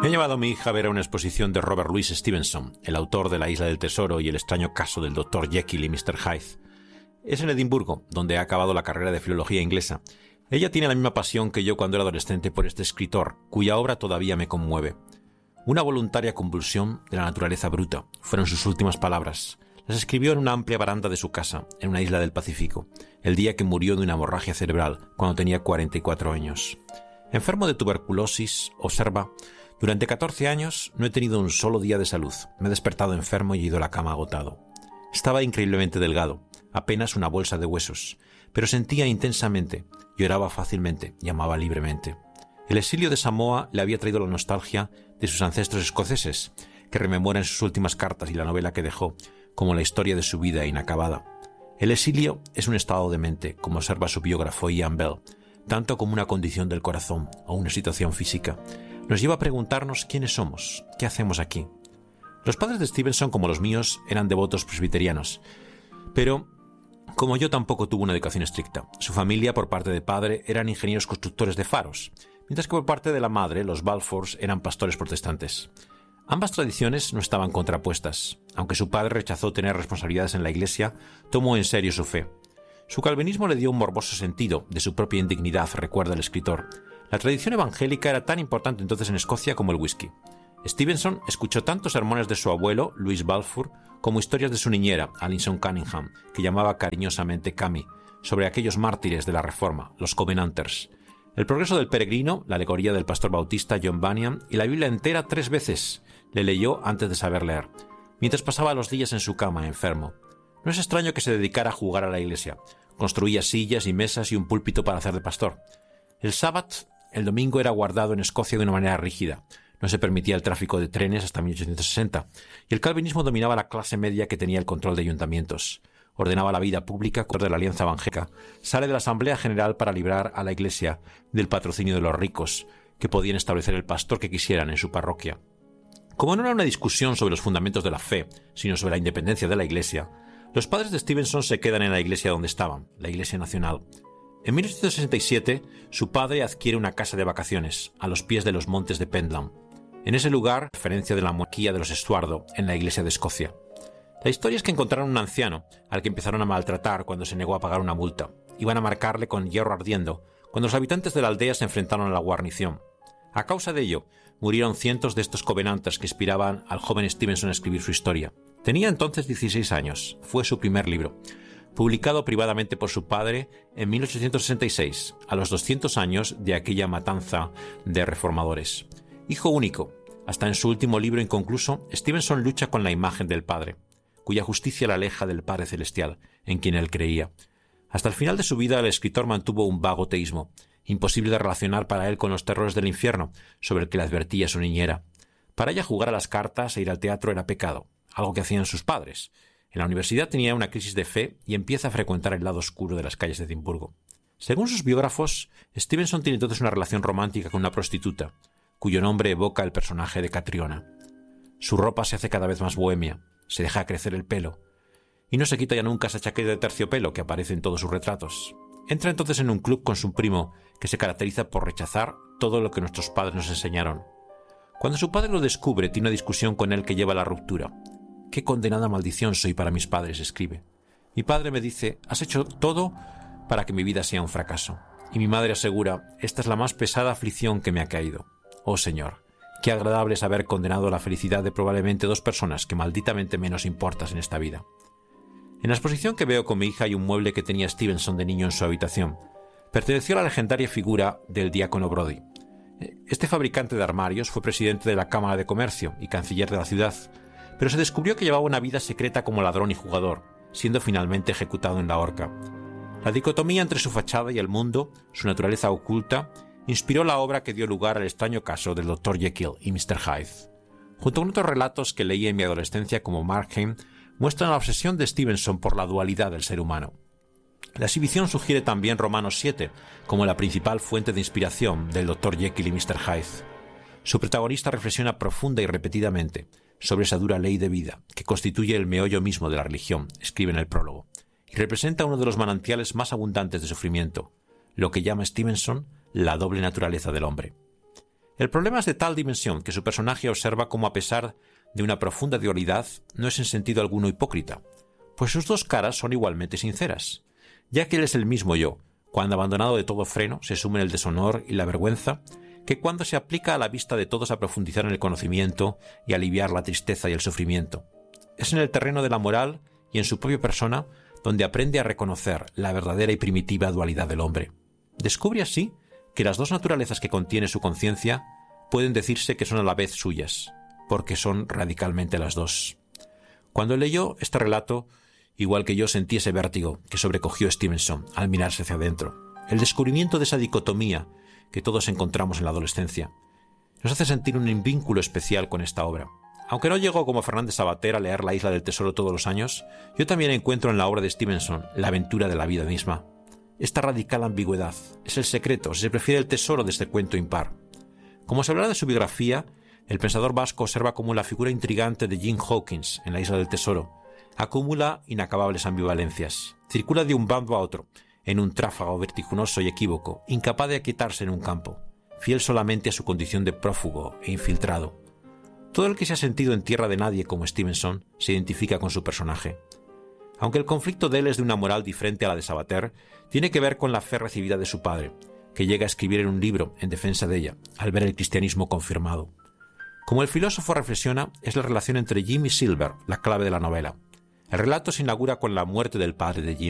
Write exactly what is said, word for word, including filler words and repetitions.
Me ha llevado mi hija a ver a una exposición de Robert Louis Stevenson, el autor de La Isla del Tesoro y el extraño caso del doctor Jekyll y mister Hyde. Es en Edimburgo, donde ha acabado la carrera de filología inglesa. Ella tiene la misma pasión que yo cuando era adolescente por este escritor, cuya obra todavía me conmueve. Una voluntaria convulsión de la naturaleza bruta, fueron sus últimas palabras. Las escribió en una amplia baranda de su casa, en una isla del Pacífico, el día que murió de una hemorragia cerebral, cuando tenía cuarenta y cuatro años. Enfermo de tuberculosis, observa: durante catorce años no he tenido un solo día de salud. Me he despertado enfermo y he ido a la cama agotado. Estaba increíblemente delgado, apenas una bolsa de huesos, pero sentía intensamente, lloraba fácilmente y amaba libremente. El exilio de Samoa le había traído la nostalgia de sus ancestros escoceses, que rememora en sus últimas cartas y la novela que dejó, como la historia de su vida inacabada. El exilio es un estado de mente, como observa su biógrafo Ian Bell, tanto como una condición del corazón o una situación física. Nos lleva a preguntarnos quiénes somos, qué hacemos aquí. Los padres de Stevenson, como los míos, eran devotos presbiterianos, pero como yo tampoco tuvo una educación estricta. Su familia, por parte de padre, eran ingenieros constructores de faros, mientras que por parte de la madre, los Balfours eran pastores protestantes. Ambas tradiciones no estaban contrapuestas. Aunque su padre rechazó tener responsabilidades en la iglesia, tomó en serio su fe. Su calvinismo le dio un morboso sentido de su propia indignidad, recuerda el escritor. La tradición evangélica era tan importante entonces en Escocia como el whisky. Stevenson escuchó tanto sermones de su abuelo, Louis Balfour, como historias de su niñera, Alison Cunningham, que llamaba cariñosamente Cami, sobre aquellos mártires de la Reforma, los Covenanters. El progreso del peregrino, la alegoría del pastor bautista John Bunyan y la Biblia entera tres veces le leyó antes de saber leer, mientras pasaba los días en su cama, enfermo. No es extraño que se dedicara a jugar a la iglesia. Construía sillas y mesas y un púlpito para hacer de pastor. El sábado, el domingo, era guardado en Escocia de una manera rígida. No se permitía el tráfico de trenes hasta mil ochocientos sesenta, y el calvinismo dominaba la clase media que tenía el control de ayuntamientos. Ordenaba la vida pública de la Alianza Evangélica. Sale de la Asamblea General para librar a la Iglesia del patrocinio de los ricos, que podían establecer el pastor que quisieran en su parroquia. Como no era una discusión sobre los fundamentos de la fe, sino sobre la independencia de la Iglesia, los padres de Stevenson se quedan en la iglesia donde estaban, la Iglesia Nacional. En mil ochocientos sesenta y siete, su padre adquiere una casa de vacaciones, a los pies de los montes de Pentland. En ese lugar, referencia de la monarquía de los Estuardo, en la iglesia de Escocia. La historia es que encontraron un anciano, al que empezaron a maltratar cuando se negó a pagar una multa. Iban a marcarle con hierro ardiendo, cuando los habitantes de la aldea se enfrentaron a la guarnición. A causa de ello, murieron cientos de estos covenanters que inspiraban al joven Stevenson a escribir su historia. Tenía entonces dieciséis años, fue su primer libro, publicado privadamente por su padre en mil ochocientos sesenta y seis, a los doscientos años de aquella matanza de reformadores. Hijo único, hasta en su último libro inconcluso, Stevenson lucha con la imagen del Padre, cuya justicia la aleja del Padre Celestial, en quien él creía. Hasta el final de su vida el escritor mantuvo un vago teísmo, imposible de relacionar para él con los terrores del infierno, sobre el que le advertía su niñera. Para ella jugar a las cartas e ir al teatro era pecado, algo que hacían sus padres. En la universidad tenía una crisis de fe y empieza a frecuentar el lado oscuro de las calles de Edimburgo. Según sus biógrafos, Stevenson tiene entonces una relación romántica con una prostituta, cuyo nombre evoca el personaje de Catriona. Su ropa se hace cada vez más bohemia, se deja crecer el pelo, y no se quita ya nunca esa chaqueta de terciopelo que aparece en todos sus retratos. Entra entonces en un club con su primo, que se caracteriza por rechazar todo lo que nuestros padres nos enseñaron. Cuando su padre lo descubre, tiene una discusión con él que lleva a la ruptura. «Qué condenada maldición soy para mis padres», escribe. «Mi padre me dice, has hecho todo para que mi vida sea un fracaso». Y mi madre asegura, «Esta es la más pesada aflicción que me ha caído». Oh Señor, qué agradable es haber condenado la felicidad de probablemente dos personas que malditamente menos importas en esta vida. En la exposición que veo con mi hija hay un mueble que tenía Stevenson de niño en su habitación. Perteneció a la legendaria figura del diácono Brodie. Este fabricante de armarios fue presidente de la Cámara de Comercio y canciller de la ciudad, pero se descubrió que llevaba una vida secreta como ladrón y jugador, siendo finalmente ejecutado en la horca. La dicotomía entre su fachada y el mundo, su naturaleza oculta, inspiró la obra que dio lugar al extraño caso del doctor Jekyll y mister Hyde. Junto con otros relatos que leí en mi adolescencia como Markheim, muestran la obsesión de Stevenson por la dualidad del ser humano. La exhibición sugiere también Romanos siete como la principal fuente de inspiración del doctor Jekyll y mister Hyde. Su protagonista reflexiona profunda y repetidamente sobre esa dura ley de vida que constituye el meollo mismo de la religión, escribe en el prólogo, y representa uno de los manantiales más abundantes de sufrimiento, lo que llama Stevenson la doble naturaleza del hombre. El problema es de tal dimensión que su personaje observa cómo, a pesar de una profunda dualidad, no es en sentido alguno hipócrita, pues sus dos caras son igualmente sinceras, ya que él es el mismo yo, cuando abandonado de todo freno se sume en el deshonor y la vergüenza, que cuando se aplica a la vista de todos a profundizar en el conocimiento y aliviar la tristeza y el sufrimiento. Es en el terreno de la moral y en su propia persona donde aprende a reconocer la verdadera y primitiva dualidad del hombre. Descubre así que las dos naturalezas que contiene su conciencia pueden decirse que son a la vez suyas, porque son radicalmente las dos. Cuando leyó este relato, igual que yo, sentí ese vértigo que sobrecogió a Stevenson al mirarse hacia adentro. El descubrimiento de esa dicotomía que todos encontramos en la adolescencia nos hace sentir un vínculo especial con esta obra. Aunque no llego como Fernández Sabater a leer La Isla del Tesoro todos los años, yo también encuentro en la obra de Stevenson la aventura de la vida misma. Esta radical ambigüedad es el secreto, si se prefiere, el tesoro de este cuento impar. Como se hablará de su biografía, el pensador vasco observa cómo la figura intrigante de Jim Hawkins en La Isla del Tesoro acumula inacabables ambivalencias, circula de un bando a otro, en un tráfago vertiginoso y equívoco, incapaz de aquietarse en un campo, fiel solamente a su condición de prófugo e infiltrado. Todo el que se ha sentido en tierra de nadie como Stevenson se identifica con su personaje. Aunque el conflicto de él es de una moral diferente a la de Sabater, tiene que ver con la fe recibida de su padre, que llega a escribir en un libro en defensa de ella, al ver el cristianismo confirmado. Como el filósofo reflexiona, es la relación entre Jim y Silver la clave de la novela. El relato se inaugura con la muerte del padre de Jim.